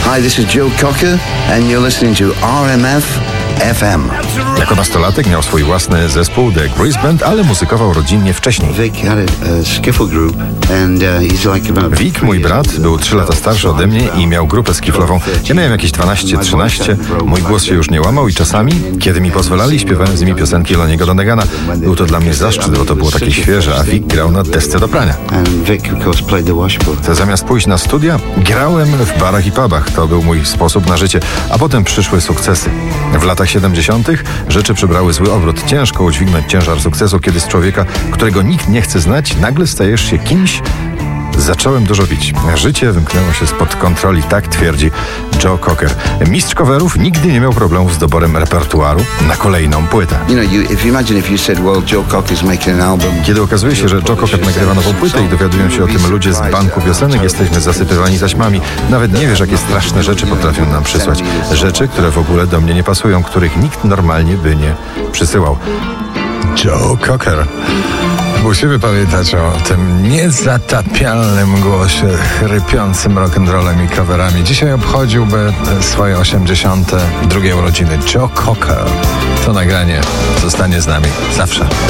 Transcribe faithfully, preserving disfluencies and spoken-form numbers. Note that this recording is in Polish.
Hi, this is Joe Cocker and you're listening to R M F F M. Jako nastolatek miał swój własny zespół The Grease Band, ale muzykował rodzinnie wcześniej. Vic had a, a skiffle group and uh, he's like about... Vic, mój brat, był trzy lata starszy ode mnie i miał grupę skiflową. Ja miałem jakieś dwanaście trzynaście, mój głos się już nie łamał i czasami, kiedy mi pozwalali, śpiewałem z nimi piosenki Lonniego Donegana. Był to dla mnie zaszczyt, bo to było takie świeże, a Vic grał na desce do prania. And Vic, of course, played the washboard. Zamiast pójść na studia, grałem w barach i pubach. To był mój sposób na życie, a potem przyszły sukcesy. W latach siedemdziesiątych rzeczy przybrały zły obrót. Ciężko udźwignąć ciężar sukcesu, kiedy z człowieka, którego nikt nie chce znać, nagle stajesz się kimś. Zacząłem dużo pić. Życie wymknęło się spod kontroli, tak twierdzi Joe Cocker. Mistrz coverów nigdy nie miał problemów z doborem repertuaru na kolejną płytę. You know, you, if you imagine if you said, well, Joe Cocker's making an album. Kiedy okazuje się, że Joe Cocker nagrywa nową płytę i dowiadują się o tym ludzie z banku piosenek, jesteśmy zasypywani taśmami. Nawet nie wiesz, jakie straszne rzeczy potrafią nam przysłać. Rzeczy, które w ogóle do mnie nie pasują, których nikt normalnie by nie przysyłał. Joe Cocker. Musimy pamiętać o tym niezatapialnym głosie, chrypiącym rock'n'rollem i coverami. Dzisiaj obchodziłby swoje osiemdziesiąte drugie urodziny Joe Cocker. To nagranie zostanie z nami zawsze.